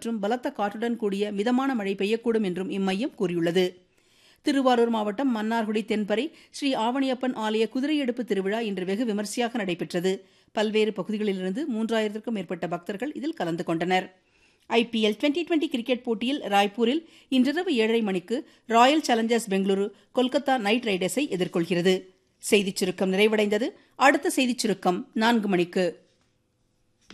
மற்றும் பலத்த காற்றுடன் கூடிய மிதமான மழை பெய்யக்கூடும் என்றும் இம்மையம் கூறியுள்ளது. திருவாரூர் மாவட்டம் மன்னார்குடி தென்பறை ஸ்ரீ ஆவணியப்பன் ஆலய குதிரையெடுப்பு திருவிழா இன்று வெகு விமரிசையாக நடைபெற்றது. பல்வேறு பகுதிகளிலிருந்து 3000க்கும் மேற்பட்ட பக்தர்கள் இதில் கலந்து கொண்டனர். IPL 2020 கிரிக்கெட் போட்டியில் ராய்ப்பூரில் இன்றிரவு 7:30 மணிக்கு Royal Challengers Bengaluru Kolkata night ரைடர்ஸை எதிர்கொள்கிறது. செய்திச் சுருக்கம் நிறைவடைந்தது. அடுத்த செய்திச் சுருக்கம் 4 மணிக்கு.